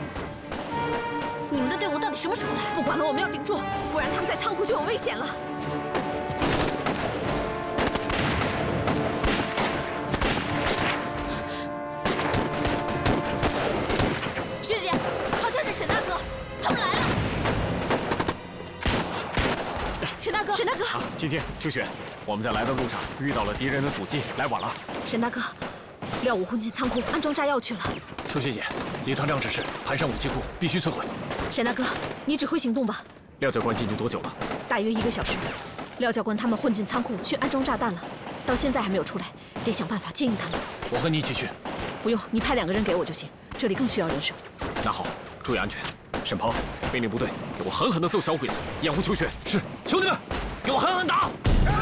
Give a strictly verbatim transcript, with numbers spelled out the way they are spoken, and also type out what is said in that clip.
你们的队伍到底什么时候来？不管了，我们要顶住，不然他们在仓库就有危险了。师姐，好像是沈大哥，他们来了。沈大哥，沈大哥， 啊，青青、秋雪，我们在来的路上遇到了敌人的阻击，来晚了。 沈大哥，廖武混进仓库安装炸药去了。 秋雪姐，李团长指示盘山武器库必须摧毁。 沈大哥，你指挥行动吧。 廖教官进去多久了？ 大约一个小时。廖教官他们混进仓库去安装炸弹了，到现在还没有出来，得想办法接应他们。 我和你一起去。 不用，你派两个人给我就行，这里更需要人手。 那好，注意安全。沈鹏，命令部队给我狠狠地揍小鬼子，掩护秋雪。 是，兄弟们，给我狠狠打！